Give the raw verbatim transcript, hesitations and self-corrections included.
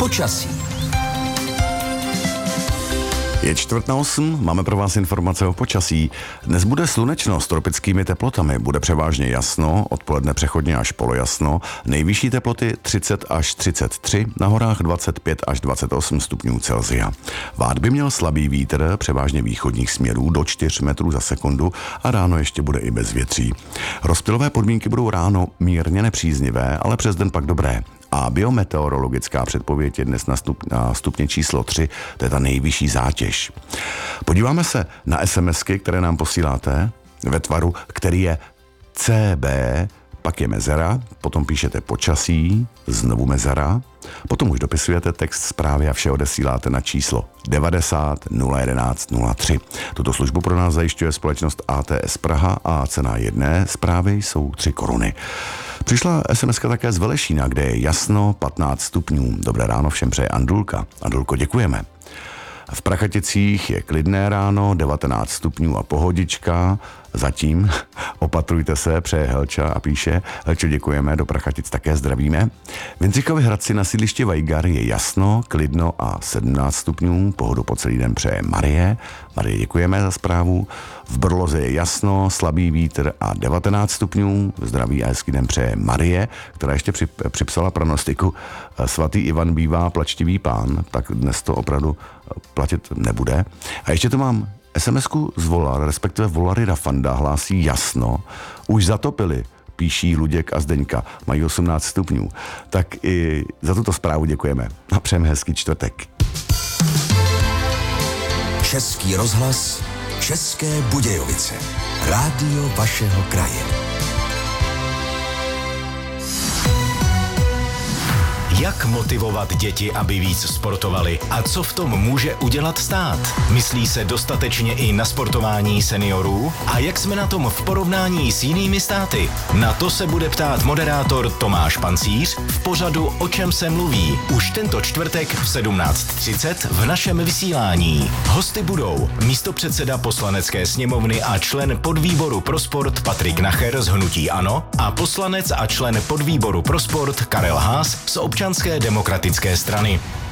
Počasí. Je čtvrt na osm, máme pro vás informace o počasí. Dnes bude slunečno s tropickými teplotami, bude převážně jasno, odpoledne přechodně až polojasno, nejvyšší teploty třicet až třicet tři, na horách dvacet pět až dvacet osm stupňů Celsia. Vád by měl slabý vítr, převážně východních směrů do čtyř metrů za sekundu a ráno ještě bude i bez větří. Rozptylové podmínky budou ráno mírně nepříznivé, ale přes den pak dobré. A biometeorologická předpověď je dnes na, stup, na stupně číslo tři, to je ta nejvyšší zátěž. Podíváme se na SMSky, které nám posíláte ve tvaru, který je C B, pak je mezera, potom píšete počasí, znovu mezera, potom už dopisujete text zprávy a vše odesíláte na číslo devadesát nula jedenáct nula tři. Tuto službu pro nás zajišťuje společnost A T S Praha a cena jedné zprávy jsou tři koruny. Přišla SMSka také z Velešína, kde je jasno patnáct stupňů. Dobré ráno všem přeje Andulka. Andulko, děkujeme. V Prachaticích je klidné ráno, devatenáct stupňů a pohodička. Zatím opatrujte se, přeje Helča a píše: Helčo, děkujeme, do Prachatic také zdravíme. V Jindřichově Hradci na sídlišti Vajgar je jasno, klidno a sedmnáct stupňů, pohodu po celý den přeje Marie. Marie, děkujeme za zprávu. V Brloze je jasno, slabý vítr a devatenáct stupňů, zdraví a hezký den přeje Marie, která ještě připsala pronostiku: svatý Ivan bývá plačtivý pán, tak dnes to opravdu platit nebude. A ještě tu mám SMSku z Volar, respektive Volary Rafanda, hlásí jasno, už zatopili, píší Luděk a Zdeňka, mají osmnáct stupňů. Tak i za tuto zprávu děkujeme a přejeme hezký čtvrtek. Český rozhlas, České Budějovice, rádio vašeho kraje. Jak motivovat děti, aby víc sportovali a co v tom může udělat stát? Myslí se dostatečně i na sportování seniorů? A jak jsme na tom v porovnání s jinými státy? Na to se bude ptát moderátor Tomáš Pancíř v pořadu O čem se mluví už tento čtvrtek v sedmnáct třicet v našem vysílání. Hosty budou místopředseda Poslanecké sněmovny a člen podvýboru pro sport Patrik Nacher z hnutí ANO a poslanec a člen podvýboru pro sport Karel Haas z Občanské demokratické strany.